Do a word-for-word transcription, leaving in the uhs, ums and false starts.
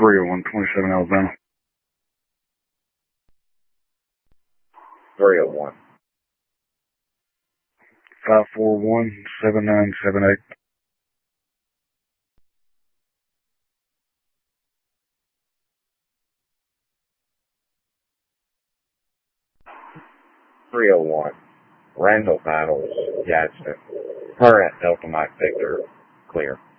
three oh one, twenty-seven Alabama. three oh one. five four one, seven nine seven eight. three oh one. Randall Battles, Gadsden. Current Delta Mike Victor. Clear.